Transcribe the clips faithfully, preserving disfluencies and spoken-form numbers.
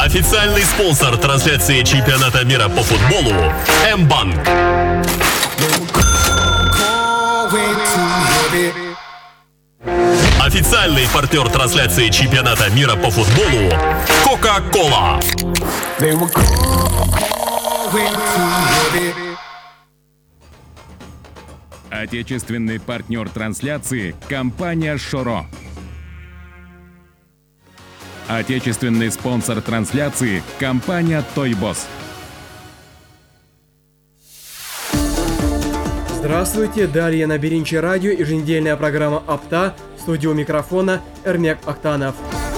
Официальный спонсор трансляции чемпионата мира по футболу М-банк. Официальный партнер трансляции чемпионата мира по футболу Кока-Кола. Отечественный партнер трансляции – компания «Шоро». Отечественный спонсор трансляции – компания «Тойбос». Здравствуйте, далее на Беринче радио еженедельная программа «Апта», в студии у микрофона Эрмек Актанов.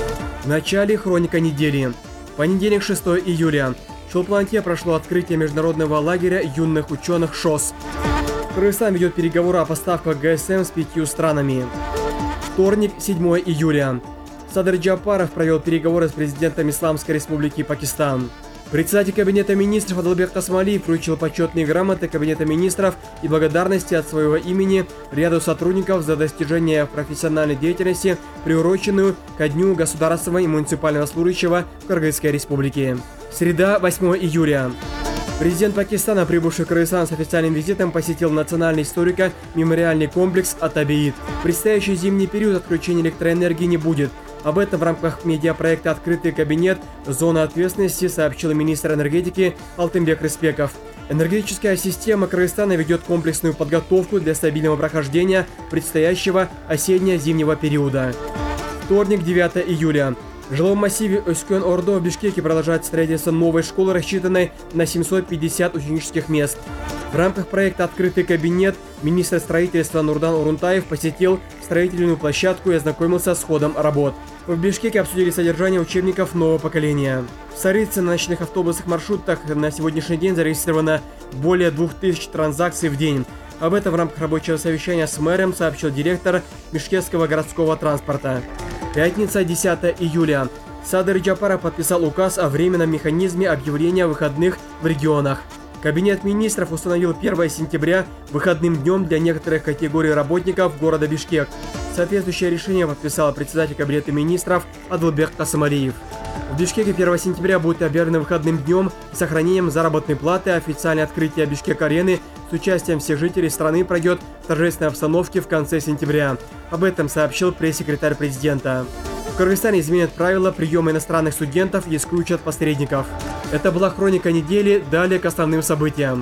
В начале хроника недели. Понедельник, шестого июля. В Чолпан-Ате прошло открытие международного лагеря юных ученых ШОС. Кыргызстан ведет переговоры о поставках ГСМ с пятью странами. Вторник, седьмого июля. Садыр Джапаров провел переговоры с президентом Исламской Республики Пакистан. Председатель Кабинета министров Адылбек Тасмалиев вручил почетные грамоты Кабинета министров и благодарности от своего имени ряду сотрудников за достижение профессиональной деятельности, приуроченную ко Дню государственного и муниципального служащего в Кыргызской Республике. Среда, восьмого июля. Президент Пакистана, прибывший в Кыргызстан с официальным визитом, посетил национальный историко-мемориальный комплекс Ат-Табиит. В предстоящий зимний период отключения электроэнергии не будет. Об этом в рамках медиапроекта «Открытый кабинет. Зона ответственности» сообщил министр энергетики Алтынбек Рыспеков. Энергетическая система Кыргызстана ведет комплексную подготовку для стабильного прохождения предстоящего осенне-зимнего периода. Вторник, девятого июля. В жилом массиве Өскөн-Ордо в Бишкеке продолжает строительство новой школы, рассчитанной на семьсот пятьдесят ученических мест. В рамках проекта «Открытый кабинет» министр строительства Нурдан Урунтаев посетил строительную площадку и ознакомился с ходом работ. В Бишкеке обсудили содержание учебников нового поколения. В Сарыце на ночных автобусных маршрутах на сегодняшний день зарегистрировано более двух тысяч транзакций в день. Об этом в рамках рабочего совещания с мэром сообщил директор Бишкекского городского транспорта. Пятница, десятого июля. Садыр Джапаров подписал указ о временном механизме объявления выходных в регионах. Кабинет министров установил первого сентября выходным днем для некоторых категорий работников города Бишкек. Соответствующее решение подписал председатель Кабинета министров Адылбек Тасмалиев. В Бишкеке первого сентября будет объявлено выходным днем с сохранением заработной платы. Официальное открытие Бишкек-арены с участием всех жителей страны пройдет в торжественной обстановке в конце сентября. Об этом сообщил пресс-секретарь президента. В Кыргызстане изменят правила приема иностранных студентов и исключат посредников. Это была хроника недели, далее к основным событиям.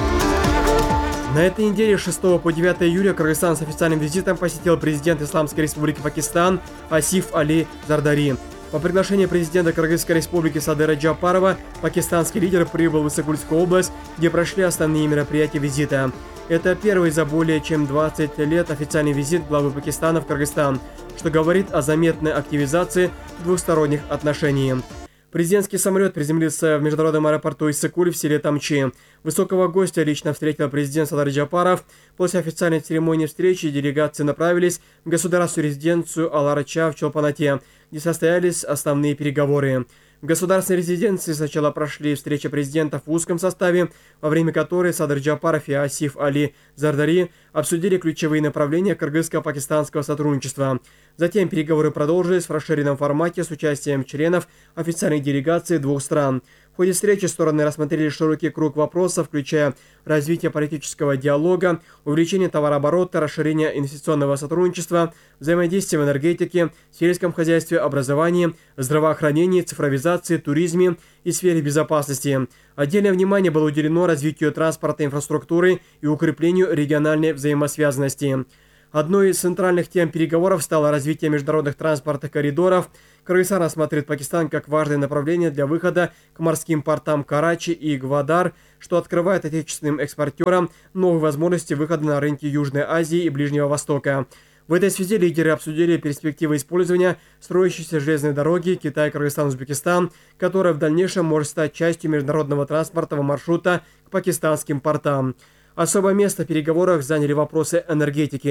На этой неделе с шестого по девятое июля Кыргызстан с официальным визитом посетил президент Исламской Республики Пакистан Асиф Али Зардари. По приглашению президента Кыргызской Республики Садыра Джапарова, пакистанский лидер прибыл в Иссык-Кульскую область, где прошли основные мероприятия визита. Это первый за более чем двадцать лет официальный визит главы Пакистана в Кыргызстан, что говорит о заметной активизации двухсторонних отношений. Президентский самолет приземлился в международном аэропорту Иссык-Куль в селе Тамчи. Высокого гостя лично встретил президент Садыр Джапаров. После официальной церемонии встречи делегации направились в государственную резиденцию Ал-Арача в Чолпан-Ате, где состоялись основные переговоры. В государственной резиденции сначала прошли встречи президентов в узком составе, во время которой Садыр Джапаров и Асиф Али Зардари обсудили ключевые направления кыргызско-пакистанского сотрудничества. Затем переговоры продолжились в расширенном формате с участием членов официальной делегации двух стран. В ходе встречи стороны рассмотрели широкий круг вопросов, включая развитие политического диалога, увеличение товарооборота, расширение инвестиционного сотрудничества, взаимодействие в энергетике, сельском хозяйстве, образовании, здравоохранении, цифровизации, туризме и сфере безопасности. Отдельное внимание было уделено развитию транспортной инфраструктуры и укреплению региональной взаимосвязанности. Одной из центральных тем переговоров стало развитие международных транспортных коридоров. Кыргызстан рассматривает Пакистан как важное направление для выхода к морским портам Карачи и Гвадар, что открывает отечественным экспортерам новые возможности выхода на рынки Южной Азии и Ближнего Востока. В этой связи лидеры обсудили перспективы использования строящейся железной дороги Китай-Кыргызстан-Узбекистан, которая в дальнейшем может стать частью международного транспортного маршрута к пакистанским портам. Особое место в переговорах заняли вопросы энергетики.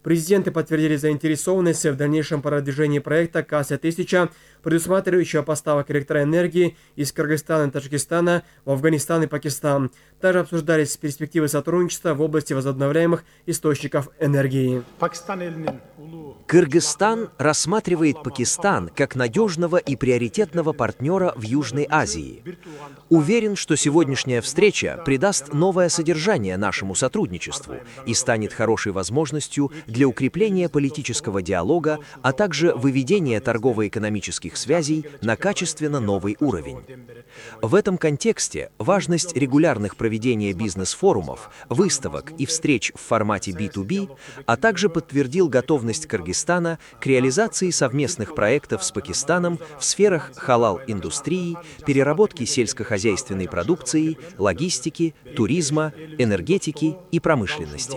Президенты подтвердили заинтересованность в дальнейшем продвижении проекта Кася-тысяча, предусматривающего поставок электроэнергии из Кыргызстана и Таджикистана в Афганистан и Пакистан. Также обсуждались перспективы сотрудничества в области возобновляемых источников энергии. Кыргызстан рассматривает Пакистан как надежного и приоритетного партнера в Южной Азии. Уверен, что сегодняшняя встреча придаст новое содержание нашему сотрудничеству и станет хорошей возможностью для укрепления политического диалога, а также выведения торгово-экономических связей на качественно новый уровень. В этом контексте важность регулярных проведения бизнес-форумов, выставок и встреч в формате би ту би, а также подтвердил готовность Кыргызстана к реализации совместных проектов с Пакистаном в сферах халал-индустрии, переработки сельскохозяйственной продукции, логистики, туризма, энергетики и промышленности.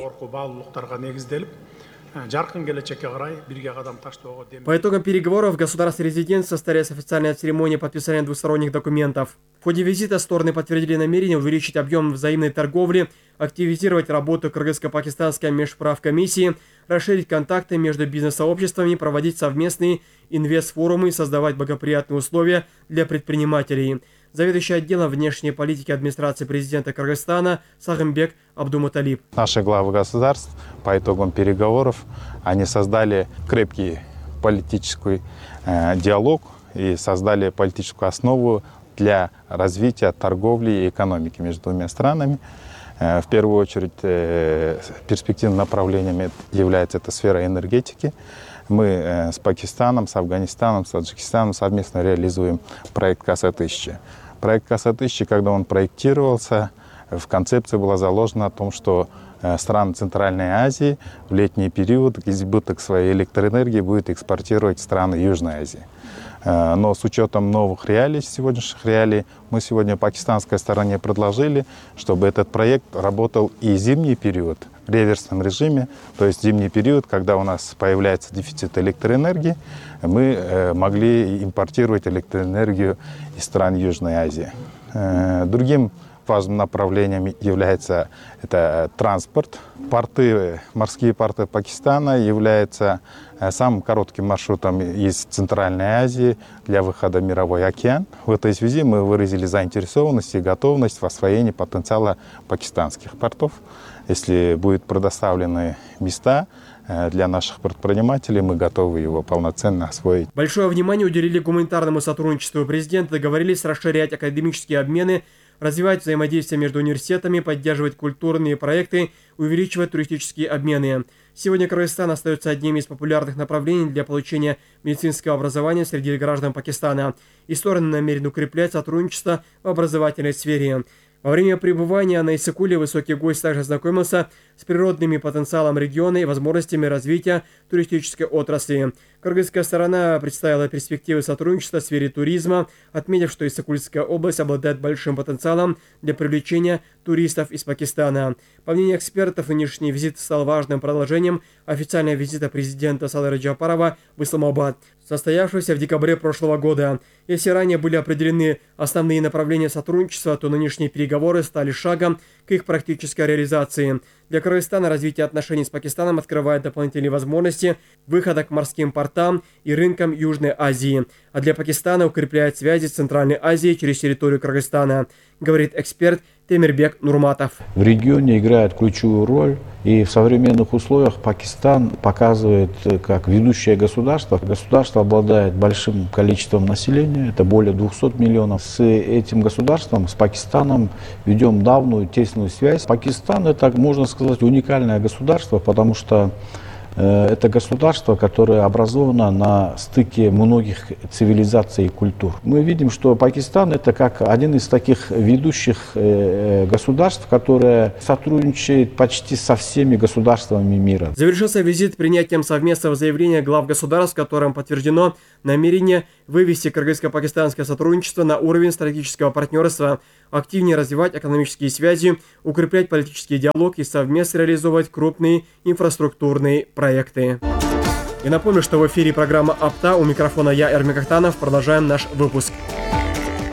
По итогам переговоров в государственной резиденции состоялась официальная церемония подписания двусторонних документов. В ходе визита стороны подтвердили намерение увеличить объем взаимной торговли, активизировать работу Кыргызско-пакистанской межправкомиссии, расширить контакты между бизнес-сообществами, проводить совместные инвестфорумы и создавать благоприятные условия для предпринимателей. Заведующий отделом внешней политики администрации президента Кыргызстана Сагымбек Абдумуталип. Наши главы государств по итогам переговоров они создали крепкий политический э, диалог и создали политическую основу для развития торговли и экономики между двумя странами. Э, в первую очередь э, перспективным направлением является эта сфера энергетики. Мы э, с Пакистаном, с Афганистаном, с Таджикистаном совместно реализуем проект Каса-тысяча. Проект Каса-тысяча, когда он проектировался, в концепции было заложено о том, что э, страны Центральной Азии в летний период избыток своей электроэнергии будет экспортировать в страны Южной Азии. Э, но с учетом новых реалий, сегодняшних реалий, мы сегодня пакистанской стороне предложили, чтобы этот проект работал и зимний период, в реверсном режиме, то есть зимний период, когда у нас появляется дефицит электроэнергии, мы э, могли импортировать электроэнергию из стран Южной Азии. Э, другим важным направлением является это транспорт. Порты, морские порты Пакистана являются э, самым коротким маршрутом из Центральной Азии для выхода в мировой океан. В этой связи мы выразили заинтересованность и готовность в освоении потенциала пакистанских портов. Если будут предоставлены места для наших предпринимателей, мы готовы его полноценно освоить. Большое внимание уделили гуманитарному сотрудничеству. Президенты договорились расширять академические обмены, развивать взаимодействие между университетами, поддерживать культурные проекты, увеличивать туристические обмены. Сегодня Кыргызстан остается одним из популярных направлений для получения медицинского образования среди граждан Пакистана. И стороны намерены укреплять сотрудничество в образовательной сфере. Во время пребывания на Иссык-Куле высокий гость также ознакомился с природным потенциалом региона и возможностями развития туристической отрасли. Кыргызская сторона представила перспективы сотрудничества в сфере туризма, отметив, что Иссык-Кульская область обладает большим потенциалом для привлечения туристов из Пакистана. По мнению экспертов, нынешний визит стал важным продолжением официального визита президента Садыра Джапарова в Исламабад, состоявшегося в декабре прошлого года. Если ранее были определены основные направления сотрудничества, то нынешние переговоры стали шагом к их практической реализации. Для Кыргызстана развитие отношений с Пакистаном открывает дополнительные возможности выхода к морским портам и рынкам Южной Азии, а для Пакистана укрепляет связи с Центральной Азией через территорию Кыргызстана, говорит эксперт Темирбек Нурматов. В регионе играет ключевую роль, и в современных условиях Пакистан показывает как ведущее государство. Государство обладает большим количеством населения, это более двухсот миллионов. С этим государством, с Пакистаном, ведем давнюю тесную связь. Пакистан — это, можно сказать, уникальное государство, потому что это государство, которое образовано на стыке многих цивилизаций и культур. Мы видим, что Пакистан — это как один из таких ведущих государств, которое сотрудничает почти со всеми государствами мира. Завершился визит принятием совместного заявления глав государств, в котором подтверждено намерение вывести кыргызско-пакистанское сотрудничество на уровень стратегического партнерства, активнее развивать экономические связи, укреплять политический диалог и совместно реализовывать крупные инфраструктурные проекты. И напомню, что в эфире программа «Апта». У микрофона я, Эрмек Актанов. Продолжаем наш выпуск.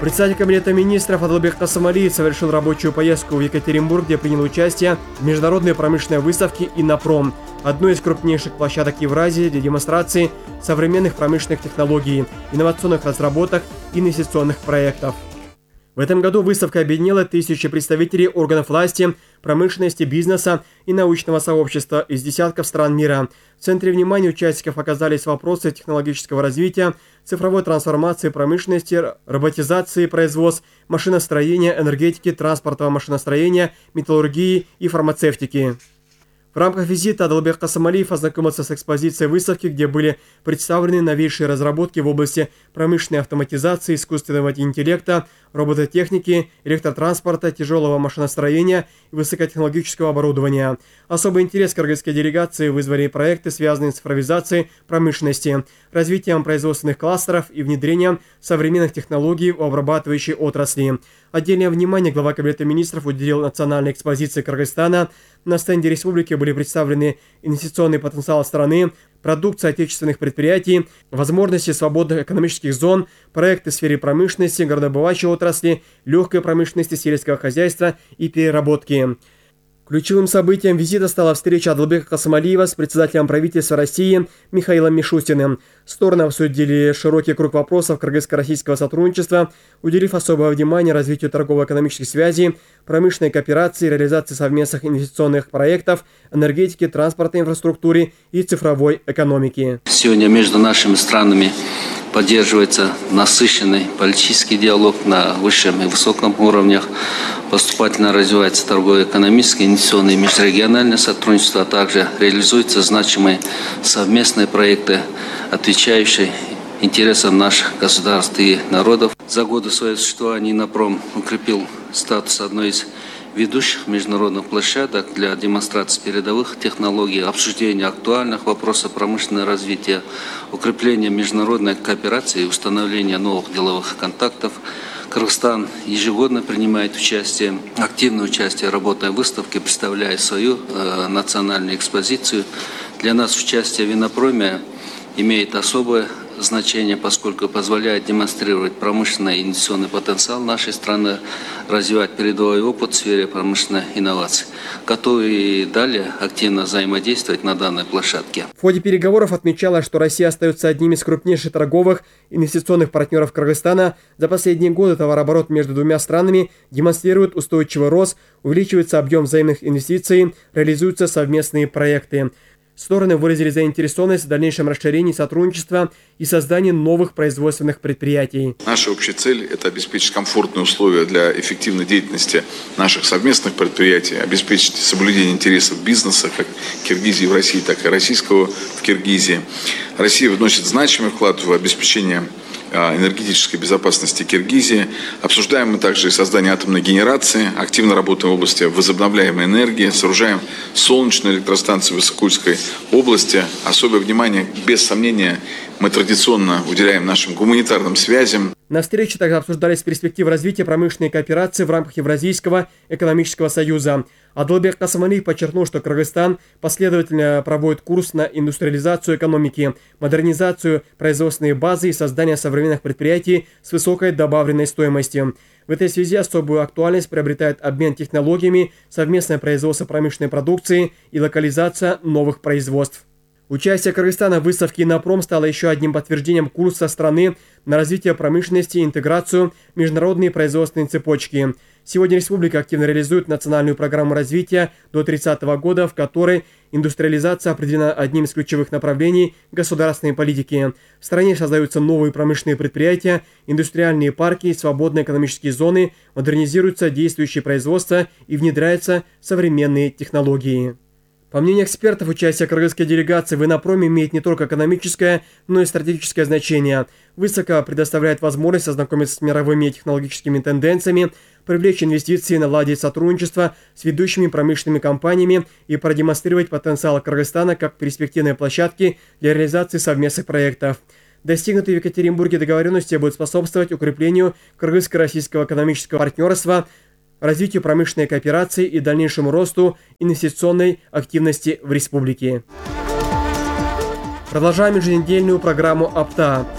Председатель Кабинета министров Адылбек Касымалиев совершил рабочую поездку в Екатеринбург, где принял участие в международной промышленной выставке «Иннопром», одной из крупнейших площадок Евразии для демонстрации современных промышленных технологий, инновационных разработок и инвестиционных проектов. В этом году выставка объединила тысячи представителей органов власти, промышленности, бизнеса и научного сообщества из десятков стран мира. В центре внимания участников оказались вопросы технологического развития, цифровой трансформации промышленности, роботизации производств, машиностроения, энергетики, транспортного машиностроения, металлургии и фармацевтики. В рамках визита Адылбек Касымалиев ознакомился с экспозицией выставки, где были представлены новейшие разработки в области промышленной автоматизации, искусственного интеллекта, робототехники, электротранспорта, тяжелого машиностроения и высокотехнологического оборудования. Особый интерес кыргызской делегации вызвали проекты, связанные с цифровизацией промышленности, развитием производственных кластеров и внедрением современных технологий в обрабатывающей отрасли. Отдельное внимание глава Кабинета министров уделил национальной экспозиции Кыргызстана. На стенде республики были представлены инвестиционный потенциал страны, продукция отечественных предприятий, возможности свободных экономических зон, проекты в сфере промышленности, горнодобывающей отрасли, легкой промышленности, сельского хозяйства и переработки. Ключевым событием визита стала встреча Адылбека Касымалиева с председателем правительства России Михаилом Мишустиным. Стороны обсудили широкий круг вопросов кыргызско-российского сотрудничества, уделив особое внимание развитию торгово-экономических связей, промышленной кооперации, реализации совместных инвестиционных проектов, энергетики, транспортной инфраструктуры и цифровой экономики. Сегодня между нашими странами поддерживается насыщенный политический диалог на высшем и высоком уровнях, поступательно развивается торгово-экономическое, инвестиционное и межрегиональное сотрудничество, а также реализуются значимые совместные проекты, отвечающие интересам наших государств и народов. За годы своего существования Иннопром укрепил статус одной из ведущих международных площадок для демонстрации передовых технологий, обсуждения актуальных вопросов промышленного развития, укрепления международной кооперации и установления новых деловых контактов. Кыргызстан ежегодно принимает участие, активное участие в работной выставке, представляя свою э, национальную экспозицию. Для нас участие в Иннопроме имеет особое значение, поскольку позволяет демонстрировать промышленный и инвестиционный потенциал нашей страны, развивать передовой опыт в сфере промышленной инноваций, готовы и далее активно взаимодействовать на данной площадке. В ходе переговоров отмечалось, что Россия остается одним из крупнейших торговых и инвестиционных партнеров Кыргызстана. За последние годы товарооборот между двумя странами демонстрирует устойчивый рост, увеличивается объем взаимных инвестиций, реализуются совместные проекты. Стороны выразили заинтересованность в дальнейшем расширении сотрудничества и создании новых производственных предприятий. Наша общая цель – это обеспечить комфортные условия для эффективной деятельности наших совместных предприятий, обеспечить соблюдение интересов бизнеса, как Киргизии в России, так и российского в Киргизии. Россия вносит значимый вклад в обеспечение энергетической безопасности Киргизии. Обсуждаем мы также создание атомной генерации, активно работаем в области возобновляемой энергии, сооружаем солнечную электростанцию в Иссык-Кульской области. Особое внимание, без сомнения, мы традиционно уделяем нашим гуманитарным связям. На встрече также обсуждались перспективы развития промышленной кооперации в рамках Евразийского экономического союза. Адылбек Касымалиев подчеркнул, что Кыргызстан последовательно проводит курс на индустриализацию экономики, модернизацию производственной базы и создание современных предприятий с высокой добавленной стоимостью. В этой связи особую актуальность приобретает обмен технологиями, совместное производство промышленной продукции и локализация новых производств. Участие Кыргызстана в выставке «Иннопром» стало еще одним подтверждением курса страны на развитие промышленности и интеграцию в международные производственные цепочки. Сегодня республика активно реализует национальную программу развития до тридцатого года, в которой индустриализация определена одним из ключевых направлений государственной политики. В стране создаются новые промышленные предприятия, индустриальные парки, свободные экономические зоны, модернизируются действующие производства и внедряются современные технологии. По мнению экспертов, участие кыргызской делегации в Иннопроме имеет не только экономическое, но и стратегическое значение. Выставка предоставляет возможность ознакомиться с мировыми технологическими тенденциями, привлечь инвестиции, наладить сотрудничество с ведущими промышленными компаниями и продемонстрировать потенциал Кыргызстана как перспективной площадки для реализации совместных проектов. Достигнутые в Екатеринбурге договоренности будут способствовать укреплению кыргызско-российского экономического партнерства, развитию промышленной кооперации и дальнейшему росту инвестиционной активности в республике. Продолжаем еженедельную программу «Апта».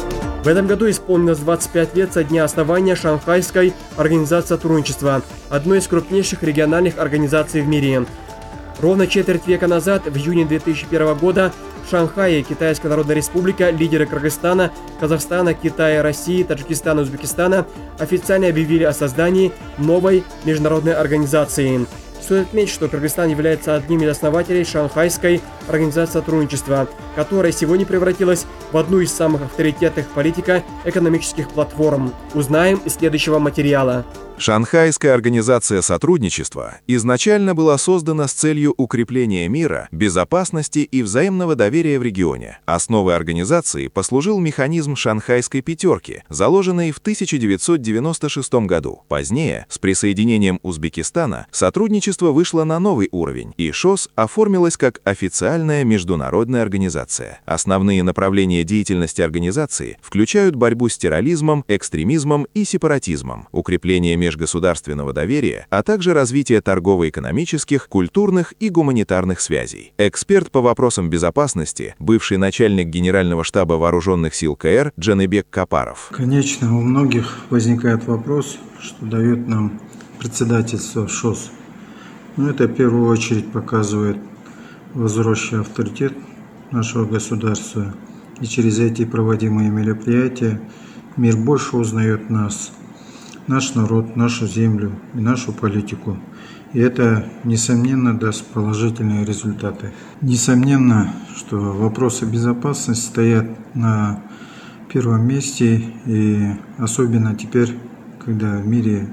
В этом году исполнилось двадцать пять лет со дня основания Шанхайской организации сотрудничества, одной из крупнейших региональных организаций в мире. Ровно четверть века назад, в июне две тысячи первого года, в Шанхае Китайская Народная Республика, лидеры Кыргызстана, Казахстана, Китая, России, Таджикистана и Узбекистана официально объявили о создании новой международной организации. Стоит отметить, что Кыргызстан является одним из основателей Шанхайской организации сотрудничества, которая сегодня превратилась в одну из самых авторитетных политико-экономических платформ. Узнаем из следующего материала. Шанхайская организация сотрудничества изначально была создана с целью укрепления мира, безопасности и взаимного доверия в регионе. Основой организации послужил механизм Шанхайской пятерки, заложенный в тысяча девятьсот девяносто шестом году. Позднее, с присоединением Узбекистана, сотрудничество вышло на новый уровень, и ШОС оформилась как официальная международная организация. Основные направления деятельности организации включают борьбу с терроризмом, экстремизмом и сепаратизмом, укрепление межгосударственного доверия, а также развитие торгово-экономических, культурных и гуманитарных связей. Эксперт по вопросам безопасности, бывший начальник Генерального штаба Вооруженных сил КР Джаныбек Капаров. Конечно, у многих возникает вопрос, что дает нам председательство ШОС. Но это в первую очередь показывает возросший авторитет нашего государства. И через эти проводимые мероприятия мир больше узнает нас, наш народ, нашу землю и нашу политику. И это, несомненно, даст положительные результаты. Несомненно, что вопросы безопасности стоят на первом месте, и особенно теперь, когда в мире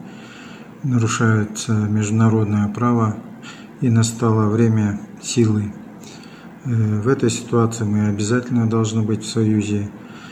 нарушается международное право и настало время силы. В этой ситуации мы обязательно должны быть в союзе.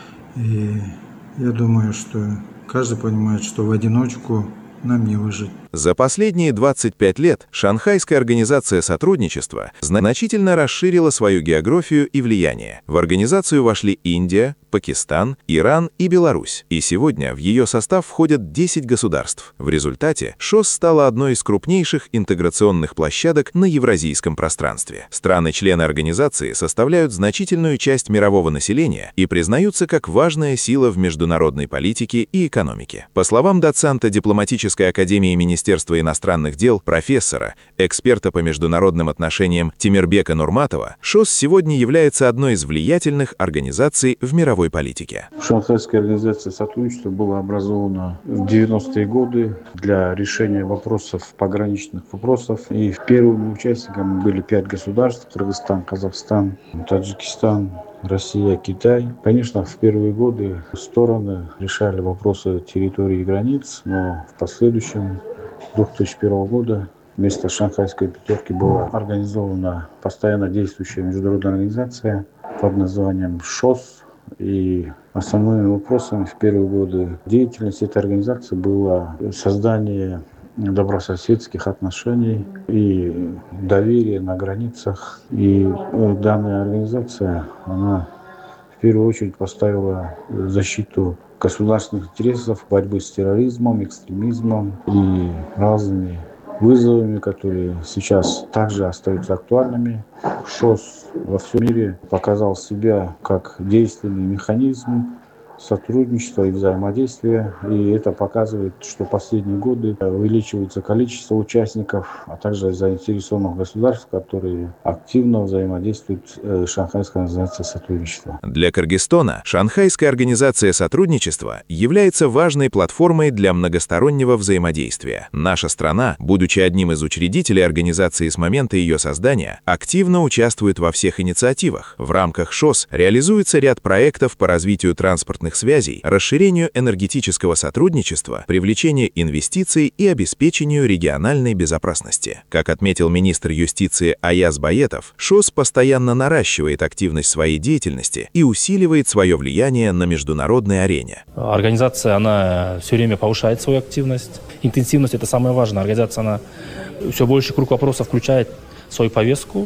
И я думаю, что каждый понимает, что в одиночку нам не выжить. За последние двадцать пять лет Шанхайская организация сотрудничества значительно расширила свою географию и влияние. В организацию вошли Индия, Пакистан, Иран и Беларусь, и сегодня в ее состав входят десять государств. В результате ШОС стала одной из крупнейших интеграционных площадок на евразийском пространстве. Страны-члены организации составляют значительную часть мирового населения и признаются как важная сила в международной политике и экономике. По словам доцента дипломатической академии Министерства Министерства иностранных дел, профессора, эксперта по международным отношениям Тимирбека Нурматова, ШОС сегодня является одной из влиятельных организаций в мировой политике. Шанхайская организация сотрудничества была образована в девяностые годы для решения вопросов, пограничных вопросов. И первыми участниками были пять государств: Кыргызстан, Казахстан, Таджикистан, Россия, Китай. Конечно, в первые годы стороны решали вопросы территории и границ, но в последующем две тысячи первого года вместо Шанхайской пятерки была организована постоянно действующая международная организация под названием ШОС. И основными вопросами в первые годы деятельности этой организации было создание добрососедских отношений и доверия на границах. И данная организация, она в первую очередь поставила защиту государственных интересов, борьбы с терроризмом, экстремизмом и разными вызовами, которые сейчас также остаются актуальными. ШОС во всем мире показал себя как действенный механизм сотрудничества и взаимодействия, и это показывает, что в последние годы увеличивается количество участников, а также заинтересованных государств, которые активно взаимодействуют с Шанхайской организацией сотрудничества. Для Кыргызстана Шанхайская организация сотрудничества является важной платформой для многостороннего взаимодействия. Наша страна, будучи одним из учредителей организации с момента ее создания, активно участвует во всех инициативах. В рамках ШОС реализуется ряд проектов по развитию транспортных связей, расширению энергетического сотрудничества, привлечению инвестиций и обеспечению региональной безопасности. Как отметил министр юстиции Аяз Баетов, ШОС постоянно наращивает активность своей деятельности и усиливает свое влияние на международной арене. Организация, она все время повышает свою активность. Интенсивность – это самое важное. Организация, она все больше круг вопросов включает в свою повестку.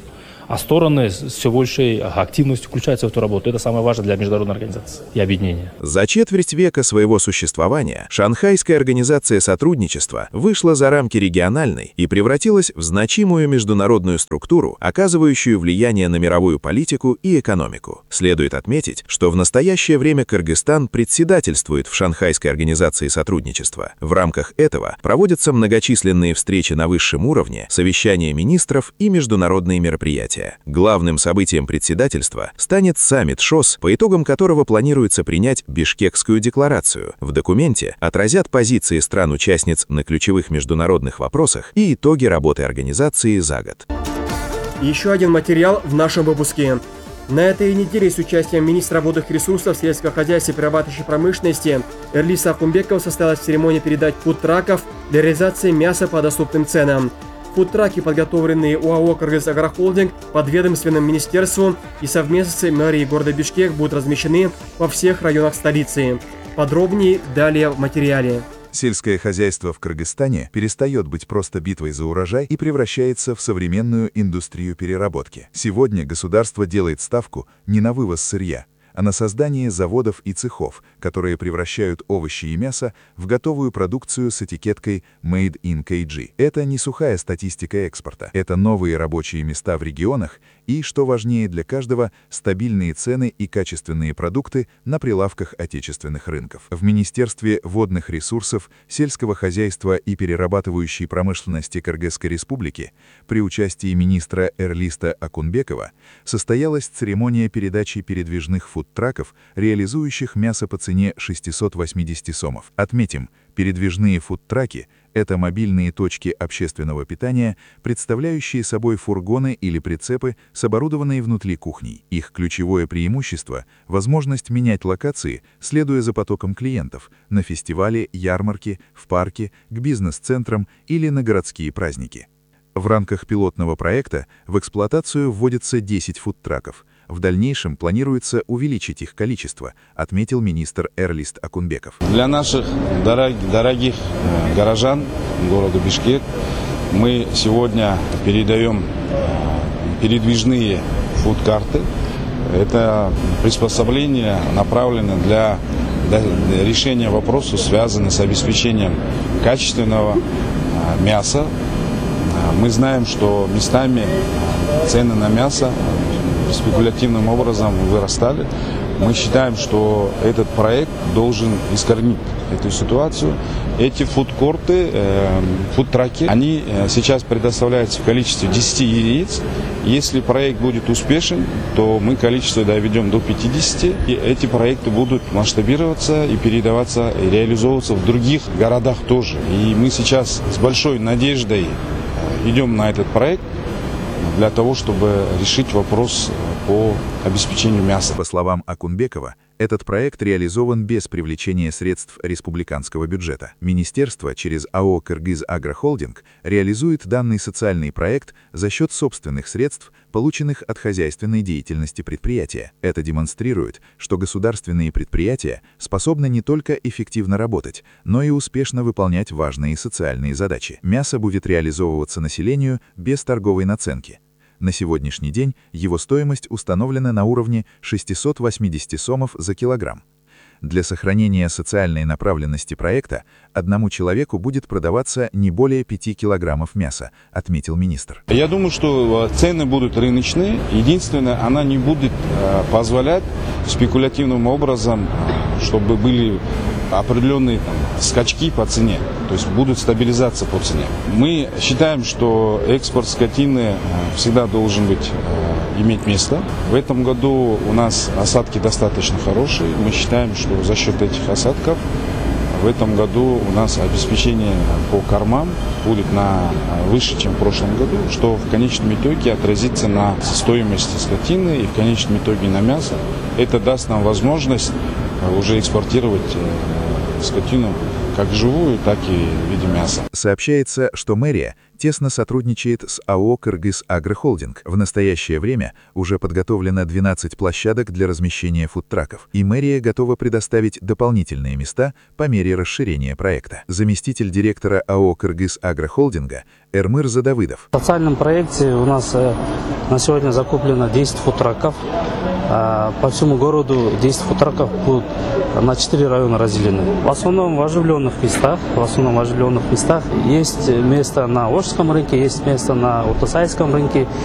а стороны с все большей активностью включаются в эту работу. Это самое важное для международной организации и объединения. За четверть века своего существования Шанхайская организация сотрудничества вышла за рамки региональной и превратилась в значимую международную структуру, оказывающую влияние на мировую политику и экономику. Следует отметить, что в настоящее время Кыргызстан председательствует в Шанхайской организации сотрудничества. В рамках этого проводятся многочисленные встречи на высшем уровне, совещания министров и международные мероприятия. Главным событием председательства станет саммит ШОС, по итогам которого планируется принять Бишкекскую декларацию. В документе отразят позиции стран-участниц на ключевых международных вопросах и итоги работы организации за год. Еще один материал в нашем выпуске. На этой неделе с участием министра водных ресурсов, сельского хозяйства и перерабатывающей промышленности Эрлиса Акунбекова состоялась церемония передачи фудтраков для реализации мяса по доступным ценам. Фудтраки, подготовленные ОАО «Кыргыз-Агрохолдинг» под ведомственным министерством и совместно с мэрией города Бишкек, будут размещены во всех районах столицы. Подробнее далее в материале. Сельское хозяйство в Кыргызстане перестает быть просто битвой за урожай и превращается в современную индустрию переработки. Сегодня государство делает ставку не на вывоз сырья, а на создание заводов и цехов, которые превращают овощи и мясо в готовую продукцию с этикеткой «Made in кей джи». Это не сухая статистика экспорта, это новые рабочие места в регионах и, что важнее для каждого, стабильные цены и качественные продукты на прилавках отечественных рынков. В Министерстве водных ресурсов, сельского хозяйства и перерабатывающей промышленности Кыргызской Республики при участии министра Эрлиста Акунбекова состоялась церемония передачи передвижных фудтраков, реализующих мясо по цене шестисот восьмидесяти сомов. Отметим, передвижные фудтраки – это мобильные точки общественного питания, представляющие собой фургоны или прицепы с оборудованной внутри кухней. Их ключевое преимущество – возможность менять локации, следуя за потоком клиентов, на фестивале, ярмарке, в парке, к бизнес-центрам или на городские праздники. В рамках пилотного проекта в эксплуатацию вводится десять фудтраков. В дальнейшем планируется увеличить их количество, отметил министр Эрлист Акунбеков. Для наших дорог, дорогих горожан города Бишкек мы сегодня передаем передвижные фудкарты. Это приспособление направлено для, для решения вопросов, связанных с обеспечением качественного мяса. Мы знаем, что местами цены на мясо спекулятивным образом вырастали. Мы считаем, что этот проект должен искоренить эту ситуацию. Эти фудкорты, э, фудтраки, они сейчас предоставляются в количестве десяти яиц. Если проект будет успешен, то мы количество доведем до пятидесяти. И эти проекты будут масштабироваться и передаваться, и реализовываться в других городах тоже. И мы сейчас с большой надеждой идем на этот проект для того, чтобы решить вопрос по обеспечению мяса. По словам Акунбекова, этот проект реализован без привлечения средств республиканского бюджета. Министерство через АО «Кыргыз-Агрохолдинг» реализует данный социальный проект за счет собственных средств, полученных от хозяйственной деятельности предприятия. Это демонстрирует, что государственные предприятия способны не только эффективно работать, но и успешно выполнять важные социальные задачи. Мясо будет реализовываться населению без торговой наценки. На сегодняшний день его стоимость установлена на уровне шестисот восьмидесяти сомов за килограмм. Для сохранения социальной направленности проекта одному человеку будет продаваться не более пяти килограммов мяса, отметил министр. Я думаю, что цены будут рыночные. Единственное, она не будет позволять спекулятивным образом, чтобы были определенные там, скачки по цене, то есть будут стабилизация по цене. Мы считаем, что экспорт скотины всегда должен быть, иметь место. В этом году у нас осадки достаточно хорошие. Мы считаем, что за счет этих осадков в этом году у нас обеспечение по кормам будет на, выше, чем в прошлом году, что в конечном итоге отразится на стоимости скотины и в конечном итоге на мясо. Это даст нам возможность уже экспортировать скотину как живую, так и в виде мяса. Сообщается, что мэрия тесно сотрудничает с АО «Кыргыз Агрохолдинг». В настоящее время уже подготовлено двенадцать площадок для размещения фудтраков, и мэрия готова предоставить дополнительные места по мере расширения проекта. Заместитель директора АО «Кыргыз Агрохолдинга» Эрмыр Задавыдов. В социальном проекте у нас на сегодня закуплено десять фудтраков. По всему городу десять фудтраков будут на четыре района разделены. В основном в оживленных местах, в основном в оживленных местах есть место на Ошском рынке, есть место на Утасайском рынке,